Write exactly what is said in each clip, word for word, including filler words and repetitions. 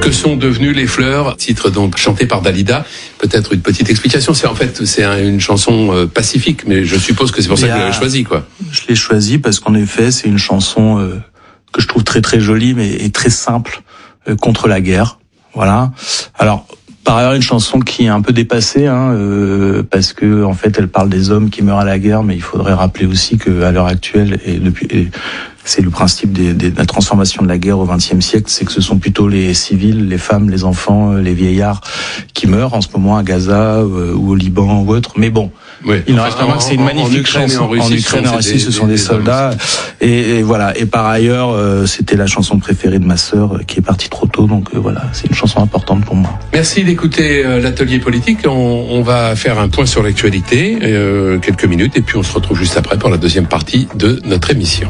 Que sont devenues les fleurs, titre donc chanté par Dalida. Peut-être une petite explication. C'est en fait c'est un, une chanson euh, pacifique, mais je suppose que c'est pour ça que vous l'avez choisie, quoi. Je l'ai choisie parce qu'en effet, c'est une chanson euh, que je trouve très très jolie, mais et très simple euh, contre la guerre. Voilà. Alors. Par ailleurs, une chanson qui est un peu dépassée, hein, euh, parce que en fait, elle parle des hommes qui meurent à la guerre, mais il faudrait rappeler aussi que à l'heure actuelle, et depuis, et c'est le principe des, des, de la transformation de la guerre au vingtième siècle, c'est que ce sont plutôt les civils, les femmes, les enfants, les vieillards qui meurent en ce moment à Gaza euh, ou au Liban ou autre. Mais bon, oui. il Enfin, reste à voir que c'est une magnifique chanson. En Russie, en Ukraine et en Russie, ce sont des, des soldats. Et, et voilà. Et par ailleurs, euh, c'était la chanson préférée de ma sœur, euh, qui est partie trop tôt. Donc euh, voilà, c'est une chanson importante pour moi. Merci d'écouter euh, l'Atelier Politique. On, on va faire un point sur l'actualité, euh, quelques minutes, et puis on se retrouve juste après pour la deuxième partie de notre émission.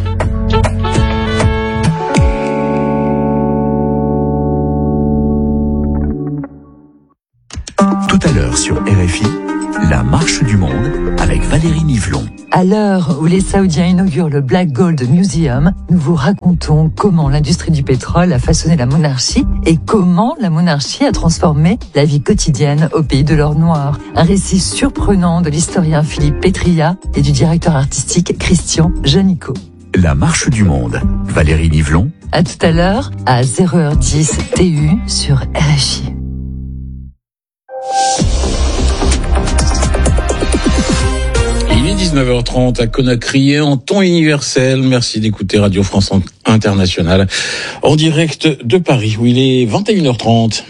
Tout à l'heure sur R F I, la marche du monde avec Valérie Nivelon. À l'heure où les Saoudiens inaugurent le Black Gold Museum, nous vous racontons comment l'industrie du pétrole a façonné la monarchie et comment la monarchie a transformé la vie quotidienne au pays de l'or noir. Un récit surprenant de l'historien Philippe Petria et du directeur artistique Christian Janico. La marche du monde, Valérie Nivelon. À tout à l'heure, à zéro heure dix T U sur R F I. Il est dix-neuf heures trente à Conakry en temps universel. Merci d'écouter Radio France Internationale en direct de Paris où il est vingt et une heures trente.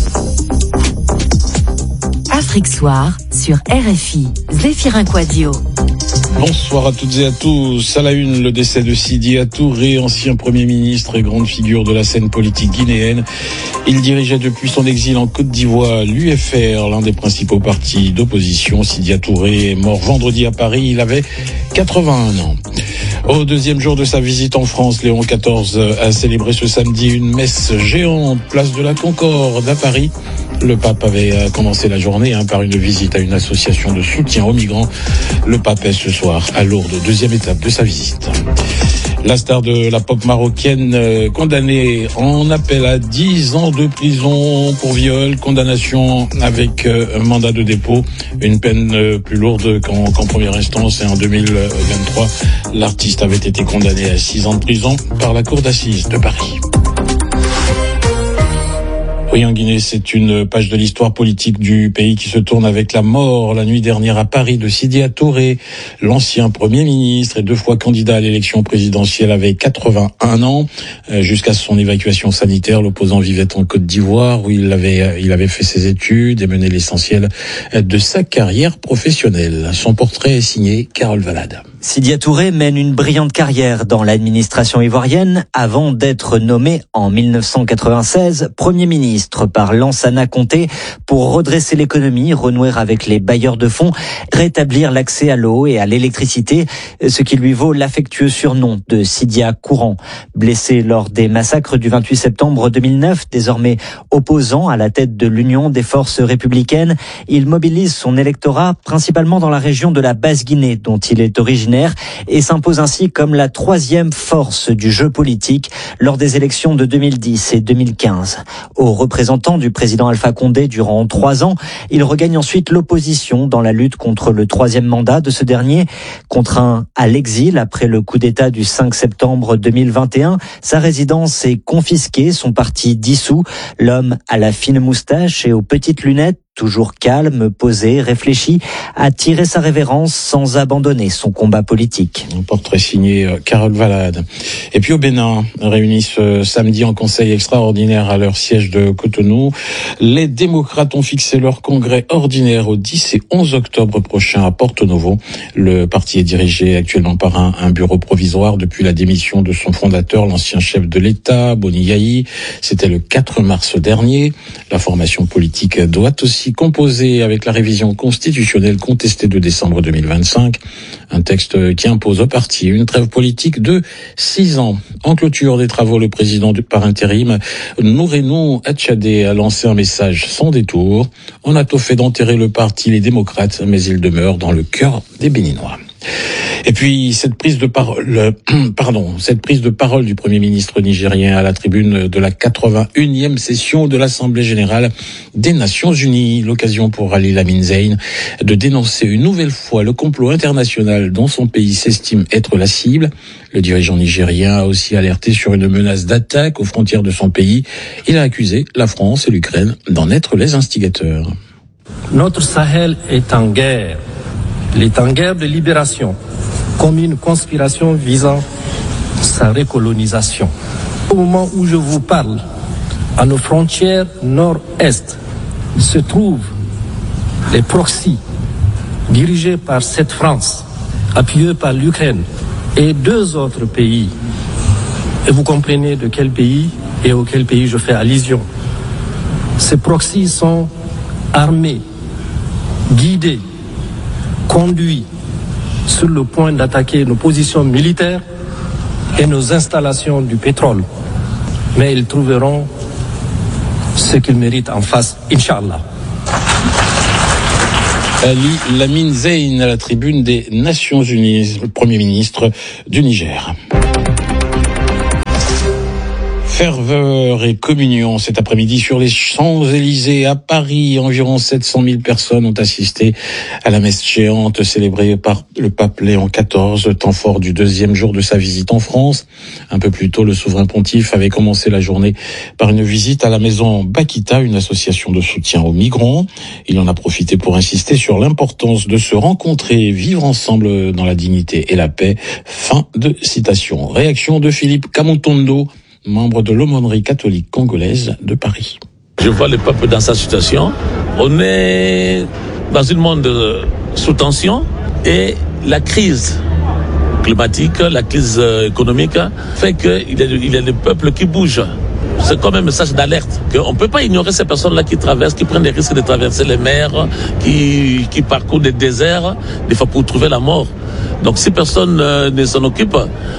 Afrique Soir sur R F I. Zéphirin Quadio. Bonsoir à toutes et à tous. À la une, le décès de Sidya Touré, ancien Premier ministre et grande figure de la scène politique guinéenne. Il dirigeait depuis son exil en Côte d'Ivoire l'U F R, l'un des principaux partis d'opposition. Sidya Touré est mort vendredi à Paris. Il avait quatre-vingt-un ans. Au deuxième jour de sa visite en France, Léon quatorze a célébré ce samedi une messe géante, place de la Concorde à Paris. Le pape avait commencé la journée hein, par une visite à une association de soutien aux migrants. Le pape est ce soir à Lourdes, deuxième étape de sa visite. La star de la pop marocaine euh, condamnée en appel à dix ans de prison pour viol, condamnation avec euh, un mandat de dépôt, une peine euh, plus lourde qu'en, qu'en première instance. Et en deux mille vingt-trois, l'artiste avait été condamné à six ans de prison par la cour d'assises de Paris. Oui, en Guinée, c'est une page de l'histoire politique du pays qui se tourne avec la mort la nuit dernière à Paris de Sidya Touré, l'ancien Premier ministre et deux fois candidat à l'élection présidentielle, avait quatre-vingt-un ans. Jusqu'à son évacuation sanitaire, l'opposant vivait en Côte d'Ivoire où il avait, il avait fait ses études et mené l'essentiel de sa carrière professionnelle. Son portrait est signé Carole Valade. Sidya Touré mène une brillante carrière dans l'administration ivoirienne avant d'être nommé en dix-neuf cent quatre-vingt-seize Premier ministre par Lansana Conté pour redresser l'économie, renouer avec les bailleurs de fonds, rétablir l'accès à l'eau et à l'électricité, ce qui lui vaut l'affectueux surnom de Sidya Courant. Blessé lors des massacres du vingt-huit septembre deux mille neuf, désormais opposant à la tête de l'Union des forces républicaines, il mobilise son électorat principalement dans la région de la Basse-Guinée dont il est originaire et s'impose ainsi comme la troisième force du jeu politique lors des élections de deux mille dix et deux mille quinze. Au représentant du président Alpha Condé durant trois ans, il regagne ensuite l'opposition dans la lutte contre le troisième mandat de ce dernier. Contraint à l'exil après le coup d'État du cinq septembre deux mille vingt et un, sa résidence est confisquée, son parti dissous. L'homme à la fine moustache et aux petites lunettes, toujours calme, posé, réfléchi, a tiré sa révérence sans abandonner son combat politique. Un portrait signé Carole Valade. Et puis au Bénin, réunis ce samedi en conseil extraordinaire à leur siège de Cotonou, les démocrates ont fixé leur congrès ordinaire au dix et onze octobre prochain à Porto Novo. Le parti est dirigé actuellement par un, un bureau provisoire depuis la démission de son fondateur, l'ancien chef de l'État, Boni Yayi. C'était le quatre mars dernier. La formation politique doit aussi composé avec la révision constitutionnelle contestée de décembre deux mille vingt-cinq, un texte qui impose au parti une trêve politique de six ans. En clôture des travaux, le président du par intérim, Nourenou Atchadé, a lancé un message sans détour. On a tôt fait d'enterrer le parti Les Démocrates, mais il demeure dans le cœur des Béninois. Et puis cette prise de parole, pardon, cette prise de parole du Premier ministre nigérien à la tribune de la quatre-vingt-unième session de l'Assemblée générale des Nations unies, l'occasion pour Ali Lamine Zein de dénoncer une nouvelle fois le complot international dont son pays s'estime être la cible. Le dirigeant nigérien a aussi alerté sur une menace d'attaque aux frontières de son pays. Il a accusé la France et l'Ukraine d'en être les instigateurs. Notre Sahel est en guerre. Il est en guerre de libération, comme une conspiration visant sa recolonisation. Au moment où je vous parle, à nos frontières nord-est se trouvent les proxys dirigés par cette France, appuyés par l'Ukraine et deux autres pays. Et vous comprenez de quel pays et auquel pays je fais allusion. Ces proxys sont armés, guidés, conduits sur le point d'attaquer nos positions militaires et nos installations du pétrole. Mais ils trouveront ce qu'ils méritent en face, Inch'Allah. Ali Lamine Zein à la tribune des Nations unies, le Premier ministre du Niger. Ferveur et communion cet après-midi sur les Champs-Élysées à Paris. Environ sept cent mille personnes ont assisté à la messe géante célébrée par le pape Léon quatorze, temps fort du deuxième jour de sa visite en France. Un peu plus tôt, le souverain pontife avait commencé la journée par une visite à la maison Bakita, une association de soutien aux migrants. Il en a profité pour insister sur l'importance de se rencontrer, vivre ensemble dans la dignité et la paix. Fin de citation. Réaction de Philippe Kamontondo, membre de l'aumônerie catholique congolaise de Paris. Je vois le peuple dans sa situation. On est dans un monde sous tension et la crise climatique, la crise économique fait qu'il y a, il y a le peuple qui bouge. C'est comme un message d'alerte qu'on ne peut pas ignorer ces personnes-là qui traversent, qui prennent des risques de traverser les mers, qui, qui parcourent des déserts, des fois pour trouver la mort. Donc si personne euh, ne s'en occupe,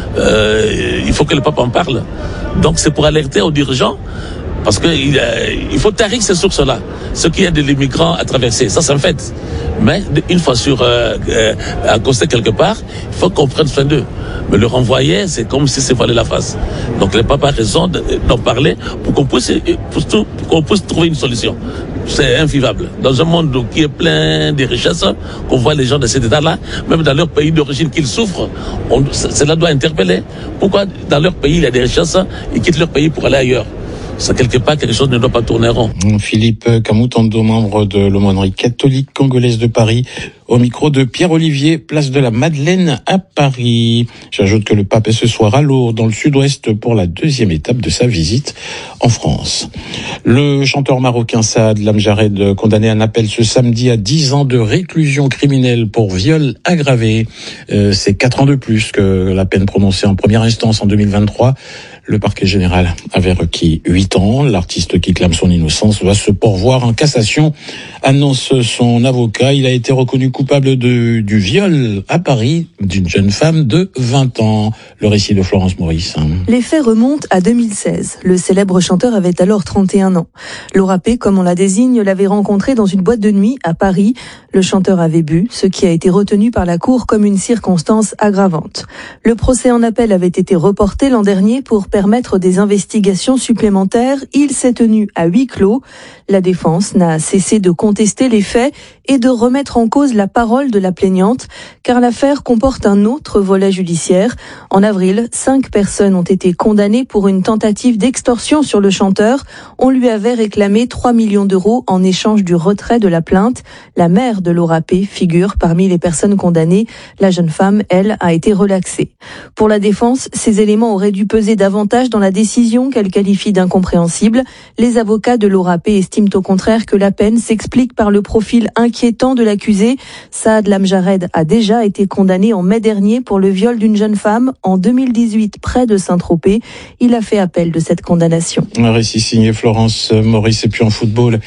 euh, il faut que le pape en parle. Donc c'est pour alerter aux dirigeants, parce qu'il euh, il faut tarir ces sources-là. Ce qu'il y a de l'immigrant à traverser, ça c'est un fait. Mais une fois sur euh, euh, accosté quelque part, il faut qu'on prenne soin d'eux. Mais le renvoyer, c'est comme si c'est voiler la face. Donc le pape a raison d'en parler pour qu'on puisse, pour tout, pour qu'on puisse trouver une solution. C'est invivable. Dans un monde qui est plein de richesses, qu'on voit les gens de cet état-là, même dans leur pays d'origine qu'ils souffrent, on, cela doit interpeller. Pourquoi dans leur pays il y a des richesses, ils quittent leur pays pour aller ailleurs? Ça, quelque part, quelque chose ne doit pas tourner rond. Philippe Kamutondo, membre de l'aumônerie catholique congolaise de Paris, au micro de Pierre-Olivier, place de la Madeleine à Paris. J'ajoute que le pape est ce soir à Lourdes, dans le sud-ouest, pour la deuxième étape de sa visite en France. Le chanteur marocain Saad Lamjared, condamné à un appel ce samedi à dix ans de réclusion criminelle pour viol aggravé. Euh, c'est quatre ans de plus que la peine prononcée en première instance en deux mille vingt-trois. Le parquet général avait requis huit ans. L'artiste qui clame son innocence va se pourvoir en cassation, annonce son avocat. Il a été reconnu coupable de, du viol à Paris d'une jeune femme de vingt ans. Le récit de Florence Maurice. Les faits remontent à deux mille seize. Le célèbre chanteur avait alors trente et un ans. Laura P, comme on la désigne, l'avait rencontré dans une boîte de nuit à Paris. Le chanteur avait bu, ce qui a été retenu par la cour comme une circonstance aggravante. Le procès en appel avait été reporté l'an dernier pour permettre des investigations supplémentaires. Il s'est tenu à huis clos. La défense n'a cessé de contester les faits et de remettre en cause la parole de la plaignante, car l'affaire comporte un autre volet judiciaire. En avril, cinq personnes ont été condamnées pour une tentative d'extorsion sur le chanteur. On lui avait réclamé trois millions d'euros en échange du retrait de la plainte. La mère de Laura P figure parmi les personnes condamnées. La jeune femme, elle, a été relaxée. Pour la défense, ces éléments auraient dû peser davantage dans la décision qu'elle qualifie d'incompréhensible. Les avocats de Laura P estiment au contraire que la peine s'explique par le profil inquiétant de l'accusé. Saad Lamjared a déjà été condamné en mai dernier pour le viol d'une jeune femme en deux mille dix-huit près de Saint-Tropez. Il a fait appel de cette condamnation. Un récit signé Florence Maurice. Et puis en football,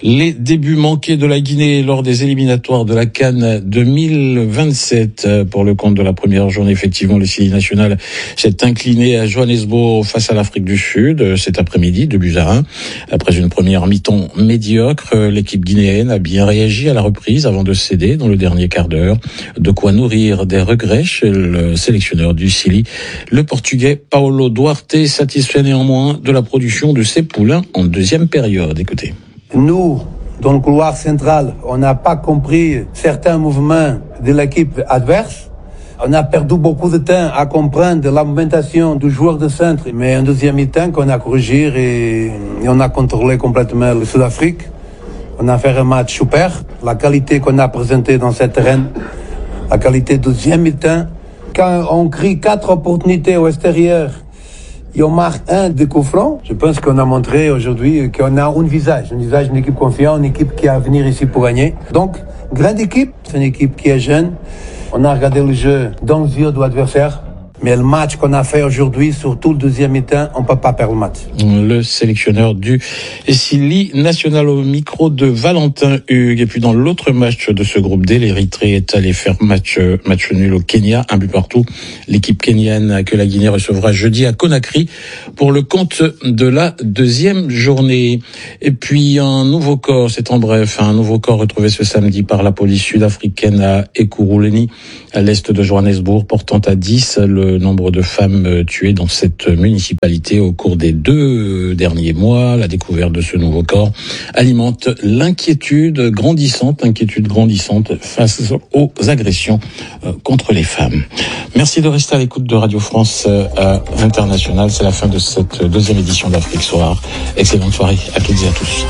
Les débuts manqués de la Guinée lors des éliminatoires de la CAN deux mille vingt-sept. Pour le compte de la première journée, effectivement, le Sili national s'est incliné à Johannesburg face à l'Afrique du Sud cet après-midi, deux buts à un. Après une première mi-temps médiocre, l'équipe guinéenne a bien réagi à la reprise avant de céder dans le dernier quart d'heure. De quoi nourrir des regrets chez le sélectionneur du Sili. Le Portugais Paulo Duarte satisfait néanmoins de la production de ses poulains en deuxième période. Écoutez. Nous, dans le couloir central, on n'a pas compris certains mouvements de l'équipe adverse. On a perdu beaucoup de temps à comprendre la mobilisation du joueur de centre. Mais en deuxième mi-temps, qu'on a corrigé et, et on a contrôlé complètement le Sud-Afrique. On a fait un match super. La qualité qu'on a présentée dans ce terrain, la qualité de deuxième mi-temps. Quand on crée quatre opportunités au extérieur, et on marque un de coup franc, je pense qu'on a montré aujourd'hui qu'on a un visage, un visage d'une équipe confiante, une équipe qui a à venir ici pour gagner. Donc, grande équipe, c'est une équipe qui est jeune. On a regardé le jeu dans les yeux de l'adversaire. Mais le match qu'on a fait aujourd'hui, surtout le deuxième mi-temps, on ne peut pas perdre le match. Le sélectionneur du Sili national au micro de Valentin Hugues. Et puis dans l'autre match de ce groupe D, l'Érythrée est allé faire match, match nul au Kenya, un but partout. L'équipe kenyane que la Guinée recevra jeudi à Conakry pour le compte de la deuxième journée. Et puis un nouveau corps, c'est en bref, un nouveau corps retrouvé ce samedi par la police sud-africaine à Ekurhuleni, à l'est de Johannesburg, portant à dix le nombre de femmes tuées dans cette municipalité au cours des deux derniers mois. La découverte de ce nouveau corps alimente l'inquiétude grandissante, inquiétude grandissante face aux agressions contre les femmes. Merci de rester à l'écoute de Radio France Internationale. C'est la fin de cette deuxième édition d'Afrique Soir. Excellente soirée à toutes et à tous.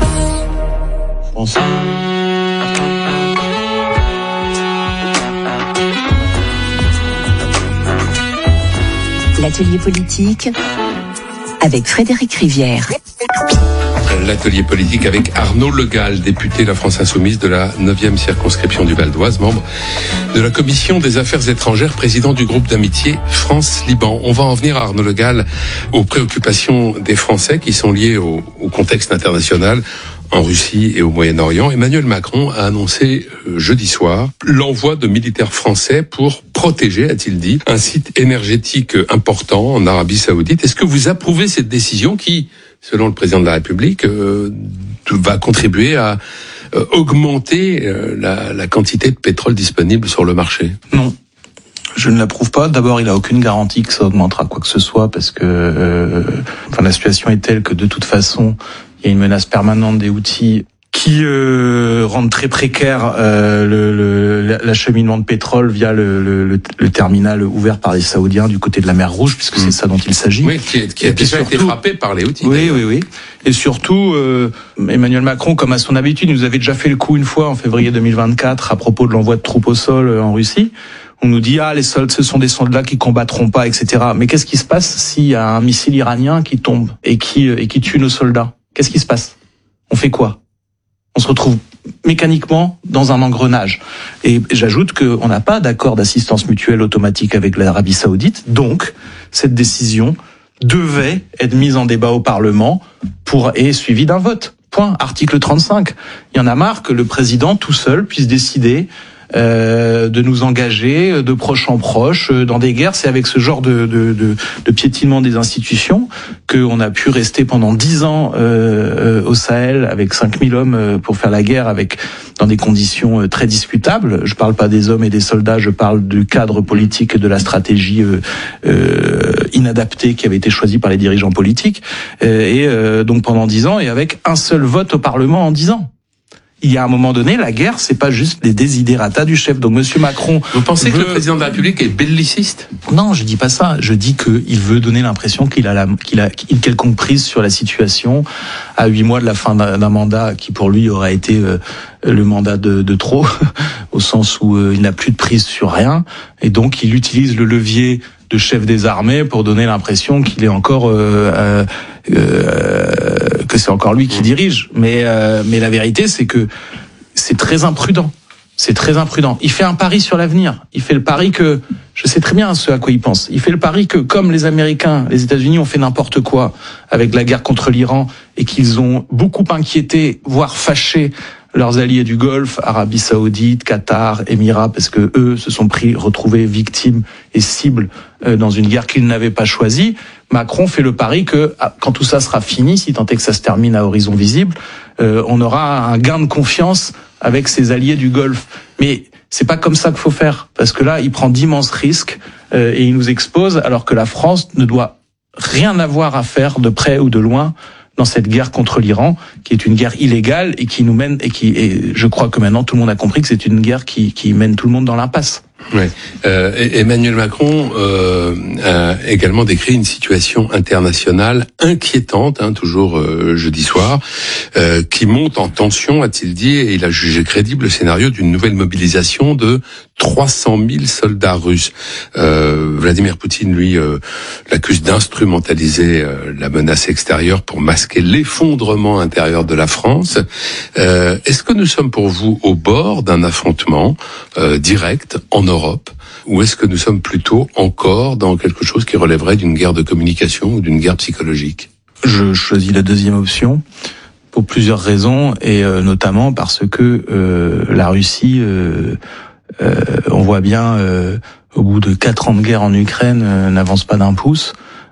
France. L'atelier politique avec Frédéric Rivière. L'atelier politique avec Arnaud Le Gall, député de la France Insoumise de la neuvième circonscription du Val d'Oise, membre de la commission des affaires étrangères, président du groupe d'amitié France-Liban. On va en venir, Arnaud Le Gall, aux préoccupations des Français qui sont liées au, au contexte international en Russie et au Moyen-Orient. Emmanuel Macron a annoncé euh, jeudi soir l'envoi de militaires français pour protéger, a-t-il dit, un site énergétique important en Arabie Saoudite. Est-ce que vous approuvez cette décision qui, selon le président de la République, euh, va contribuer à euh, augmenter euh, la, la quantité de pétrole disponible sur le marché? Non. Je ne l'approuve pas. D'abord, il n'a aucune garantie que ça augmentera quoi que ce soit, parce que euh, enfin, la situation est telle que de toute façon, il y a une menace permanente des Houthis qui euh, rendent très précaire euh, le, le, l'acheminement de pétrole via le, le, le terminal ouvert par les Saoudiens du côté de la mer Rouge, puisque mmh. c'est ça dont il s'agit. Oui, qui, est, qui a déjà été frappé par les Houthis. Oui, oui, oui. Et surtout, euh, Emmanuel Macron, comme à son habitude, nous avait déjà fait le coup une fois en février deux mille vingt-quatre à propos de l'envoi de troupes au sol en Russie. On nous dit, ah, les soldats, ce sont des soldats qui combattront pas, et cetera. Mais qu'est-ce qui se passe s'il y a un missile iranien qui tombe et qui, et qui tue nos soldats? Qu'est-ce qui se passe? On fait quoi? On se retrouve mécaniquement dans un engrenage. Et j'ajoute qu'on n'a pas d'accord d'assistance mutuelle automatique avec l'Arabie Saoudite. Donc, cette décision devait être mise en débat au Parlement pour, et suivie d'un vote. Point. Article trente-cinq. Il y en a marre que le président, tout seul, puisse décider Euh, de nous engager de proche en proche dans des guerres. C'est avec ce genre de, de, de, de piétinement des institutions qu'on a pu rester pendant dix ans euh, au Sahel avec cinq mille hommes pour faire la guerre avec dans des conditions très discutables. Je parle pas des hommes et des soldats, je parle du cadre politique et de la stratégie euh, euh, inadaptée qui avait été choisie par les dirigeants politiques. Et euh, donc pendant dix ans et avec un seul vote au Parlement en dix ans. Il y a un moment donné, la guerre, c'est pas juste les desiderata du chef. Donc, Monsieur Macron. Vous pensez veut... que le président de la République est belliciste? Non, je dis pas ça. Je dis qu'il veut donner l'impression qu'il a la, qu'il a une quelconque prise sur la situation à huit mois de la fin d'un mandat qui, pour lui, aurait été euh, le mandat de, de trop, au sens où euh, il n'a plus de prise sur rien. Et donc, il utilise le levier de chef des armées pour donner l'impression qu'il est encore euh, euh, euh, que c'est encore lui qui dirige. Mais euh, mais la vérité, c'est que c'est très imprudent C'est très imprudent. Il fait un pari sur l'avenir. Il fait le pari que, je sais très bien ce à quoi il pense. Il fait le pari que, comme les Américains, les États-Unis ont fait n'importe quoi avec la guerre contre l'Iran et qu'ils ont beaucoup inquiété, voire fâché leurs alliés du Golfe, Arabie Saoudite, Qatar, Émirats, parce que eux se sont pris, retrouvés victimes et cibles dans une guerre qu'ils n'avaient pas choisie. Macron fait le pari que, quand tout ça sera fini, si tant est que ça se termine à horizon visible, euh, on aura un gain de confiance avec ses alliés du Golfe. Mais c'est pas comme ça qu'il faut faire, parce que là, il prend d'immenses risques euh, et il nous expose, alors que la France ne doit rien avoir à faire de près ou de loin dans cette guerre contre l'Iran, qui est une guerre illégale et qui nous mène, et qui, et je crois que maintenant tout le monde a compris que c'est une guerre qui, qui mène tout le monde dans l'impasse. Ouais. Euh, Emmanuel Macron euh, a également décrit une situation internationale inquiétante, hein, toujours euh, jeudi soir, euh, qui monte en tension, a-t-il dit, et il a jugé crédible le scénario d'une nouvelle mobilisation de trois cent mille soldats russes. Euh, Vladimir Poutine, lui, euh, l'accuse d'instrumentaliser euh, la menace extérieure pour masquer l'effondrement intérieur de la France. Euh, est-ce que nous sommes pour vous au bord d'un affrontement euh, direct en Europe, ou est-ce que nous sommes plutôt encore dans quelque chose qui relèverait d'une guerre de communication ou d'une guerre psychologique? Je choisis la deuxième option pour plusieurs raisons, et euh, notamment parce que euh, la Russie, euh, euh, on voit bien, euh, au bout de quatre ans de guerre en Ukraine, euh, n'avance pas d'un pouce.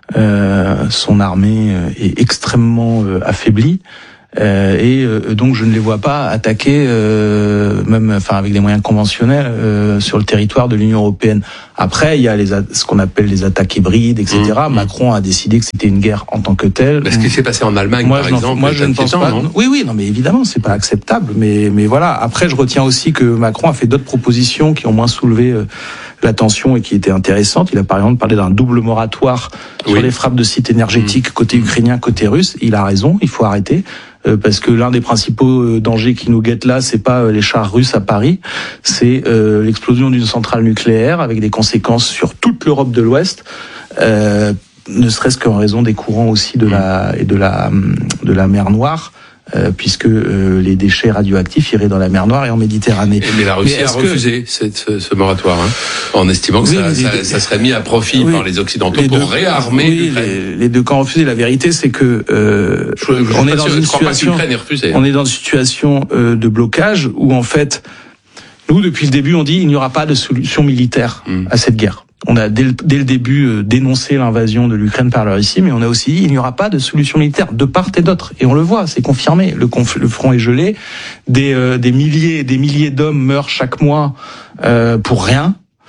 Euh, son armée est extrêmement euh, affaiblie. Euh, et euh, donc je ne les vois pas attaquer, euh, même, enfin avec des moyens conventionnels, euh, sur le territoire de l'Union européenne. Après, il y a les ce qu'on appelle les attaques hybrides, et cetera. Mmh, Macron a décidé que c'était une guerre en tant que telle. Ce qui s'est passé en Allemagne, moi, par je exemple, moi je ne pense pas. Non oui, oui, non, mais évidemment, c'est pas acceptable. Mais, mais voilà. Après, je retiens aussi que Macron a fait d'autres propositions qui ont moins soulevé euh, l'attention et qui étaient intéressantes. Il a par exemple parlé d'un double moratoire oui. sur les frappes de sites énergétiques, mmh. côté ukrainien, côté russe. Il a raison. Il faut arrêter. Parce que l'un des principaux dangers qui nous guettent là, c'est pas les chars russes à Paris, c'est euh, l'explosion d'une centrale nucléaire avec des conséquences sur toute l'Europe de l'Ouest, euh, ne serait-ce qu'en raison des courants aussi de la et de la de la mer Noire. Euh, puisque euh, les déchets radioactifs iraient dans la mer Noire et en Méditerranée. Mais la Russie a refusé que... cette, ce, ce moratoire, hein, en estimant que oui, ça, ça, deux... ça serait mis à profit oui, par les Occidentaux les pour deux... réarmer oui, les, les deux camps ont refusé. La vérité, c'est que euh, je, je on, est dans une situation, refusé, hein. on est dans une situation euh, de blocage où en fait, nous depuis le début, on dit il n'y aura pas de solution militaire hum. à cette guerre. On a dès le, dès le début euh, dénoncé l'invasion de l'Ukraine par la Russie, mais on a aussi dit il n'y aura pas de solution militaire de part et d'autre. Et on le voit, c'est confirmé. Le, conf, le front est gelé. Des, euh, des milliers, des milliers d'hommes meurent chaque mois euh, pour rien.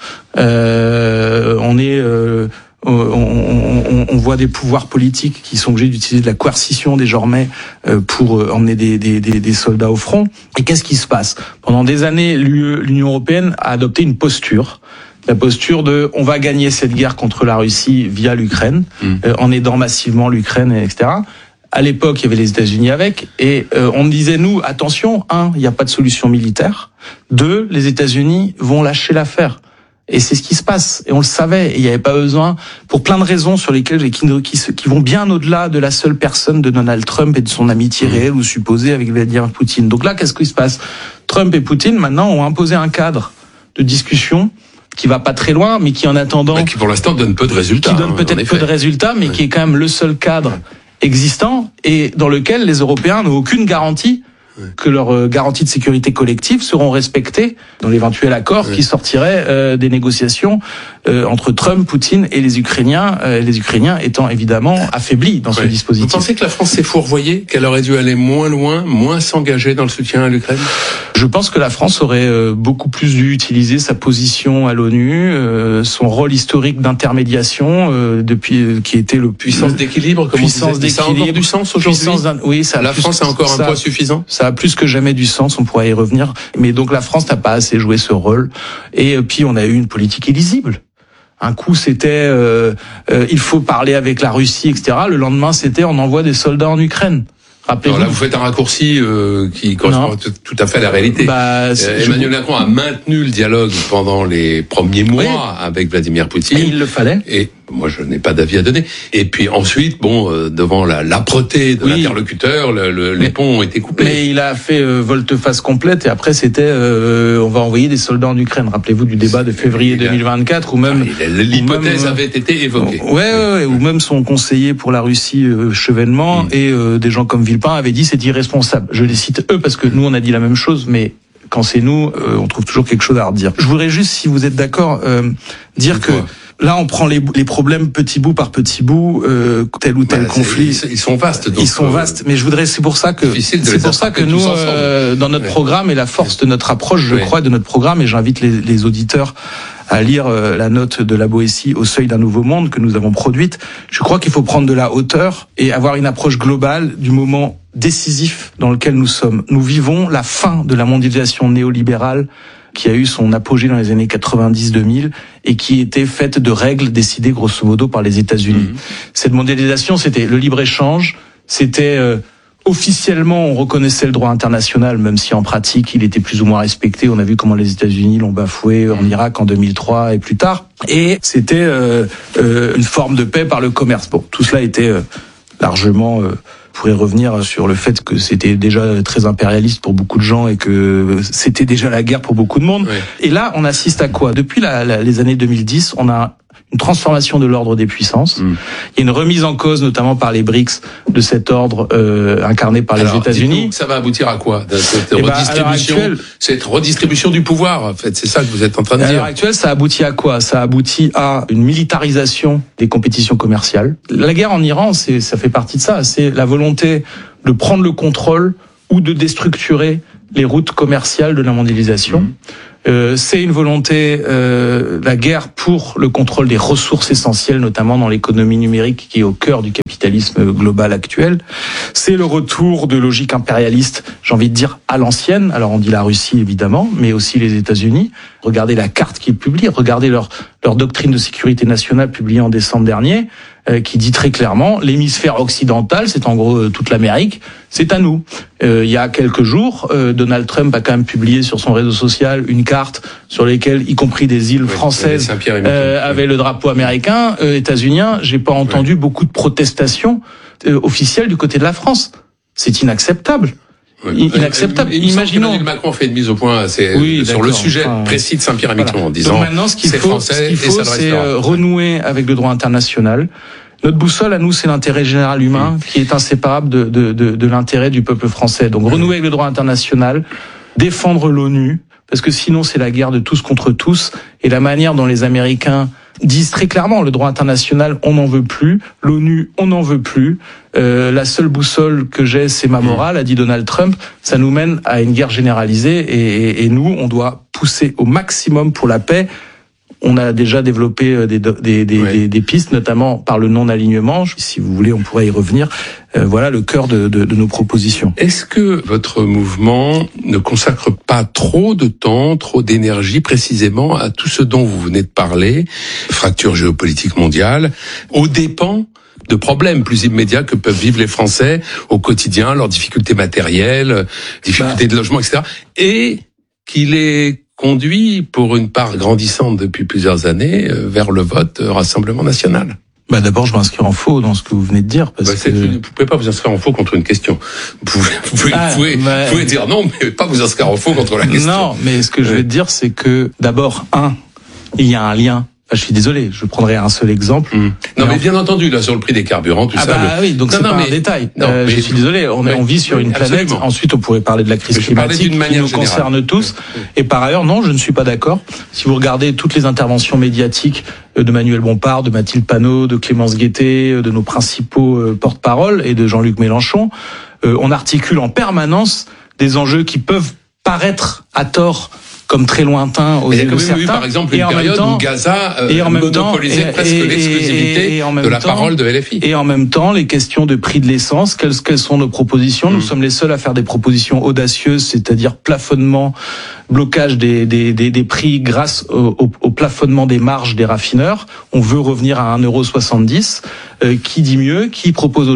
Euh, on est, euh, on, on, on voit des pouvoirs politiques qui sont obligés d'utiliser de la coercition désormais euh, pour euh, emmener des, des, des, des soldats au front. Et qu'est-ce qui se passe? Pendant des années, l'Union européenne a adopté une posture. La posture de on va gagner cette guerre contre la Russie via l'Ukraine, mmh. euh, en aidant massivement l'Ukraine, et cetera. À l'époque, il y avait les États-Unis avec, et euh, on disait nous attention, un, il n'y a pas de solution militaire, deux, les États-Unis vont lâcher l'affaire. Et c'est ce qui se passe, et on le savait. Et il n'y avait pas besoin, pour plein de raisons sur lesquelles qui, qui, qui vont bien au-delà de la seule personne de Donald Trump et de son amitié réelle ou supposée avec Vladimir Poutine. Donc là, qu'est-ce qui se passe? Trump et Poutine maintenant ont imposé un cadre de discussion qui va pas très loin, mais qui en attendant... Bah, qui pour l'instant donne peu de résultats. Qui donne peut-être peu de résultats, mais ouais. qui est quand même le seul cadre existant et dans lequel les Européens n'ont aucune garantie ouais. que leurs garanties de sécurité collective seront respectées dans l'éventuel accord ouais. qui sortirait euh, des négociations euh, entre Trump, Poutine et les Ukrainiens, euh, les Ukrainiens étant évidemment affaiblis dans ouais. ce dispositif. Vous pensez que la France s'est fourvoyée, qu'elle aurait dû aller moins loin, moins s'engager dans le soutien à l'Ukraine? Je pense que la France aurait euh, beaucoup plus dû utiliser sa position à l'ONU, euh, son rôle historique d'intermédiation euh, depuis euh, qui était le puissance le, d'équilibre. Puissance d'équilibre. Ça a encore du sens aujourd'hui. Oui, ça. A la plus, France a encore ça, un poids suffisant. Ça a plus que jamais du sens. On pourrait y revenir. Mais donc la France n'a pas assez joué ce rôle. Et puis on a eu une politique illisible. Un coup, c'était euh, euh, il faut parler avec la Russie, et cetera. Le lendemain, c'était on envoie des soldats en Ukraine. Alors là, vous faites un raccourci euh, qui correspond non. tout à fait à la réalité. Bah, euh, Emmanuel Macron a maintenu le dialogue pendant les premiers mois oui. avec Vladimir Poutine. Et il le fallait. Et Moi, je n'ai pas d'avis à donner. Et puis ensuite, bon, euh, devant la l'âpreté de oui. l'interlocuteur, le, le, les ponts ont été coupés. Mais il a fait euh, volte-face complète et après c'était, euh, on va envoyer des soldats en Ukraine. Rappelez-vous du débat de février deux mille vingt-quatre où même ah, l'hypothèse ou même, avait été évoquée. Ouais, ouais, ouais, ou même son conseiller pour la Russie, euh, Chevènement, mmh. et euh, des gens comme Villepin avaient dit c'est irresponsable. Je les cite eux parce que nous on a dit la même chose, mais quand c'est nous, euh, on trouve toujours quelque chose à redire. Je voudrais juste, si vous êtes d'accord, euh, dire que là, on prend les, les problèmes petit bout par petit bout, euh, tel ou tel bah, conflit. Ils sont vastes. Donc ils sont vastes, mais je voudrais, c'est pour ça que c'est pour ça que nous, euh, dans notre ouais. programme et la force de notre approche, je ouais. crois, de notre programme, et j'invite les, les auditeurs à lire euh, la note de la Boétie Au seuil d'un nouveau monde que nous avons produite. Je crois qu'il faut prendre de la hauteur et avoir une approche globale du moment décisif dans lequel nous sommes. Nous vivons la fin de la mondialisation néolibérale qui a eu son apogée dans les années quatre-vingt-dix deux mille et qui était faite de règles décidées grosso modo par les États-Unis. Mmh. Cette mondialisation, c'était le libre-échange, c'était euh, officiellement on reconnaissait le droit international, même si en pratique il était plus ou moins respecté. On a vu comment les États-Unis l'ont bafoué en Irak en deux mille trois et plus tard. Et c'était euh, euh, une forme de paix par le commerce. Bon, tout cela était euh, largement... Euh, On pourrait revenir sur le fait que c'était déjà très impérialiste pour beaucoup de gens et que c'était déjà la guerre pour beaucoup de monde. Oui. Et là, on assiste à quoi ? Depuis la, la, les années deux mille dix, on a une transformation de l'ordre des puissances. Mmh. Il y a une remise en cause, notamment par les B R I C S, de cet ordre euh, incarné par alors, les États-Unis. Ça va aboutir à quoi ? Cette redistribution, bah, actuelle, cette redistribution du pouvoir, en fait, c'est ça que vous êtes en train de dire. À l'heure actuelle, ça aboutit à quoi ? Ça aboutit à une militarisation des compétitions commerciales. La guerre en Iran, c'est, ça fait partie de ça. C'est la volonté de prendre le contrôle ou de déstructurer les routes commerciales de la mondialisation. Mmh. Euh, c'est une volonté, euh, la guerre pour le contrôle des ressources essentielles, notamment dans l'économie numérique qui est au cœur du capitalisme global actuel. C'est le retour de logique impérialiste, j'ai envie de dire, à l'ancienne. Alors on dit la Russie évidemment, mais aussi les États-Unis. Regardez la carte qu'ils publient, regardez leur, leur doctrine de sécurité nationale publiée en décembre dernier, euh, qui dit très clairement, l'hémisphère occidental, c'est en gros euh, toute l'Amérique, c'est à nous. Euh, il y a quelques jours, euh, Donald Trump a quand même publié sur son réseau social une carte sur lesquelles, y compris des îles oui, françaises, euh, avaient oui. le drapeau américain, euh, états-unien. J'ai pas entendu oui. beaucoup de protestations euh, officielles du côté de la France. C'est inacceptable. Oui. Inacceptable. Il, il Imaginons. Emmanuel Macron fait une mise au point assez oui, sur le sujet enfin, précis de Saint-Pierre-et-Miquelon voilà. en disant. Donc maintenant, ce qu'il faut, ce qu'il faut, c'est euh, renouer avec le droit international. Notre boussole à nous, c'est l'intérêt général humain, mmh. qui est inséparable de, de, de, de l'intérêt du peuple français. Donc renouer avec le droit international, défendre l'ONU, parce que sinon c'est la guerre de tous contre tous. Et la manière dont les Américains disent très clairement, le droit international, on n'en veut plus, l'ONU, on n'en veut plus. Euh, la seule boussole que j'ai, c'est ma morale, a dit Donald Trump. Ça nous mène à une guerre généralisée et, et, et nous, on doit pousser au maximum pour la paix. On a déjà développé des, des, des, ouais. des, des pistes, notamment par le non-alignement. Si vous voulez, on pourrait y revenir. Euh, voilà le cœur de, de, de nos propositions. Est-ce que votre mouvement ne consacre pas trop de temps, trop d'énergie précisément à tout ce dont vous venez de parler, fracture géopolitique mondiale, aux dépens de problèmes plus immédiats que peuvent vivre les Français au quotidien, leurs difficultés matérielles, difficultés bah. de logement, et cetera, et qu'il est conduit pour une part grandissante depuis plusieurs années vers le vote Rassemblement national? Bah d'abord, je m'inscris en faux dans ce que vous venez de dire. Parce bah, que... Vous ne pouvez pas vous inscrire en faux contre une question. Vous pouvez, vous pouvez, ah, vous pouvez, bah... vous pouvez dire non, mais pas vous inscrire en faux contre la question. Non, mais ce que je vais te dire, c'est que d'abord, un, il y a un lien. Enfin, je suis désolé, je prendrai un seul exemple. Mmh. Non, mais, mais bien entendu, là, sur le prix des carburants, tout ah ça. Ah bah le... oui, donc non, c'est non, pas mais... un détail. Non, euh, mais... Je suis désolé, on, est, on vit sur une planète. Absolument. Ensuite, on pourrait parler de la crise climatique qui nous générale. concerne tous. Mmh. Et par ailleurs, non, je ne suis pas d'accord. Si vous regardez toutes les interventions médiatiques de Manuel Bompard, de Mathilde Panot, de Clémence Guettet, de nos principaux porte-parole et de Jean-Luc Mélenchon, euh, on articule en permanence des enjeux qui peuvent paraître à tort comme très lointain aux yeux de certains. Il y a quand même eu, par exemple, une période temps, où Gaza euh, et en même monopolisait temps, presque et, et, l'exclusivité et, et en même de la temps, parole de L F I. Et en même temps, les questions de prix de l'essence, quelles, quelles sont nos propositions ? mmh. Nous sommes les seuls à faire des propositions audacieuses, c'est-à-dire plafonnement, blocage des, des, des, des prix grâce au, au, au plafonnement des marges des raffineurs. On veut revenir à un euro soixante-dix. Euh, qui dit mieux ? Qui propose autre chose ?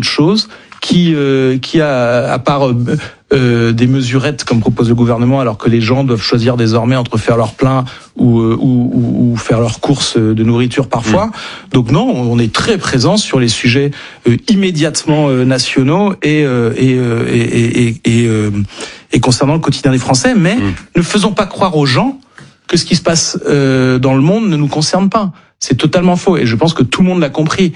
qui, euh, qui a, à part euh, euh, des mesurettes comme propose le gouvernement, alors que les gens doivent choisir désormais entre faire leur plein ou, ou, ou, ou faire leurs courses de nourriture parfois. Mmh. Donc non, on est très présent sur les sujets euh, immédiatement euh, nationaux et, euh, et, euh, et, et, et, et, euh, et concernant le quotidien des Français, mais mmh. ne faisons pas croire aux gens que ce qui se passe euh, dans le monde ne nous concerne pas. C'est totalement faux, et je pense que tout le monde l'a compris.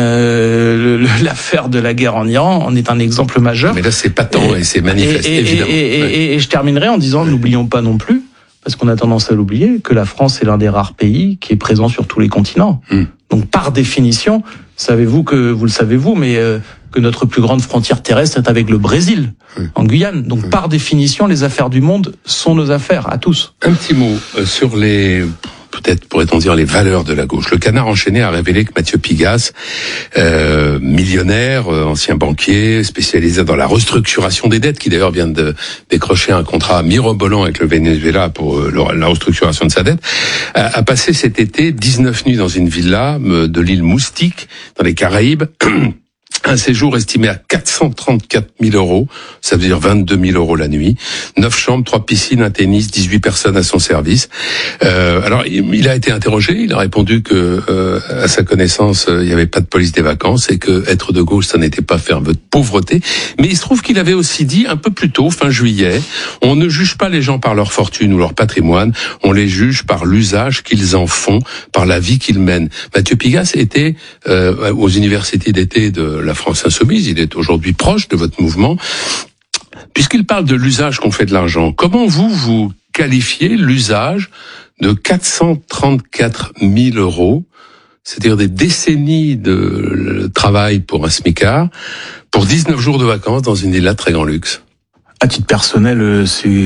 Euh, le, l'affaire de la guerre en Iran en est un exemple majeur. Mais là, c'est patent et, et c'est manifeste, et, et, évidemment. Et, et, ouais. et, et je terminerai en disant, n'oublions pas non plus, parce qu'on a tendance à l'oublier, que la France est l'un des rares pays qui est présent sur tous les continents. Mmh. Donc, par définition, savez-vous que, vous le savez vous, mais euh, que notre plus grande frontière terrestre est avec le Brésil, mmh. en Guyane. Donc, mmh. par définition, les affaires du monde sont nos affaires, à tous. Un petit mot euh, sur les... peut-être pourrait-on dire les valeurs de la gauche. Le Canard enchaîné a révélé que Mathieu Pigasse, euh, millionnaire, euh, ancien banquier, spécialisé dans la restructuration des dettes, qui d'ailleurs vient de décrocher un contrat mirobolant avec le Venezuela pour euh, la restructuration de sa dette, a, a passé cet été dix-neuf nuits dans une villa euh, de l'île Moustique, dans les Caraïbes. Un séjour estimé à quatre cent trente-quatre mille euros, ça veut dire vingt-deux mille euros la nuit. Neuf chambres, trois piscines, un tennis, dix-huit personnes à son service. Euh, alors, il a été interrogé, il a répondu que, euh, à sa connaissance, il n'y avait pas de police des vacances et que être de gauche, ça n'était pas faire vœu de pauvreté. Mais il se trouve qu'il avait aussi dit, un peu plus tôt, fin juillet, on ne juge pas les gens par leur fortune ou leur patrimoine, on les juge par l'usage qu'ils en font, par la vie qu'ils mènent. Mathieu Pigasse était euh, aux universités d'été de la France Insoumise, il est aujourd'hui proche de votre mouvement. Puisqu'il parle de l'usage qu'on fait de l'argent, comment vous, vous qualifiez l'usage de quatre cent trente-quatre mille euros, c'est-à-dire des décennies de travail pour un smicard, pour dix-neuf jours de vacances dans une villa de très grand luxe? À titre personnel, c'est...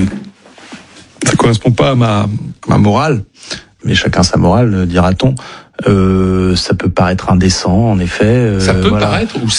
ça correspond pas à ma, ma morale, mais chacun sa morale, dira-t-on. Euh, ça peut paraître indécent, en effet. Euh, ça peut voilà. paraître ou